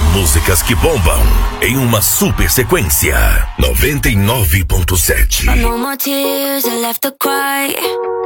Músicas que bombam em uma super sequência. 99.7. No more tears are left to cry.